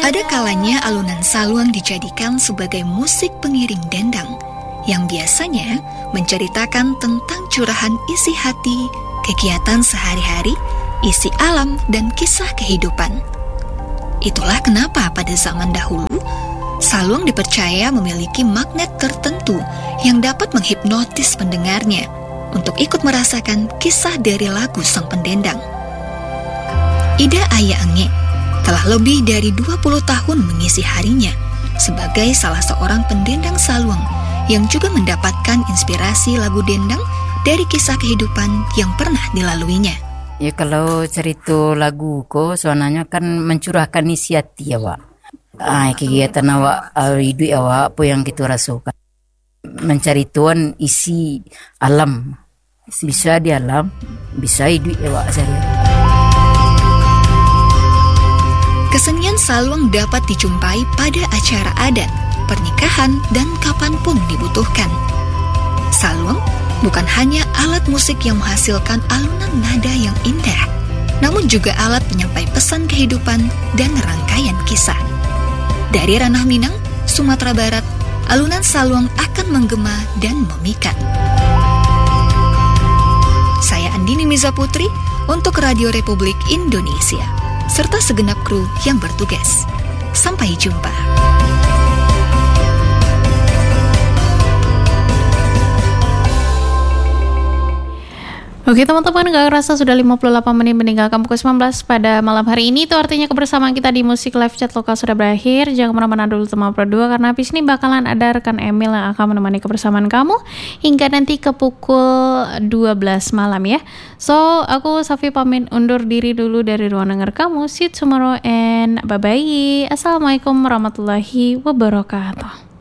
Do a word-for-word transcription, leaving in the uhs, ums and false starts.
Ada kalanya alunan saluang dijadikan sebagai musik pengiring dendang yang biasanya menceritakan tentang curahan isi hati, kegiatan sehari-hari, isi alam, dan kisah kehidupan. Itulah kenapa pada zaman dahulu, saluang dipercaya memiliki magnet tertentu yang dapat menghipnotis pendengarnya untuk ikut merasakan kisah dari lagu sang pendendang. Ida Aya Enge telah lebih dari dua puluh tahun mengisi harinya sebagai salah seorang pendendang saluang yang juga mendapatkan inspirasi lagu dendang dari kisah kehidupan yang pernah dilaluinya. Ya kalau cerita lagu ko soalnya kan mencurahkan isi hati ya Wak. Ah, kegiatan awak, hidup awak apa yang kita rasakan. Mencari Tuhan isi alam. Bisa di alam, bisa hidup awak saya. Kesenian saluang dapat dijumpai pada acara adat, pernikahan, dan kapanpun dibutuhkan. Saluang bukan hanya alat musik yang menghasilkan alunan nada yang indah, namun juga alat penyampai pesan kehidupan dan rangkaian kisah. Dari ranah Minang, Sumatera Barat, alunan saluang akan menggema dan memikat. Saya Andini Miza Putri untuk Radio Republik Indonesia, serta segenap kru yang bertugas. Sampai jumpa. Oke teman-teman, gak kerasa sudah lima puluh delapan menit meninggalkan pukul sembilan belas pada malam hari ini. Itu artinya kebersamaan kita di Musik Live Chat Lokal sudah berakhir. Jangan kemana-mana dulu teman berdua, karena habis ini bakalan ada rekan Emil yang akan menemani kebersamaan kamu hingga nanti ke pukul dua belas malam ya. So, aku Safi pamit undur diri dulu dari ruang dengar kamu. See you tomorrow and bye-bye. Assalamualaikum warahmatullahi wabarakatuh.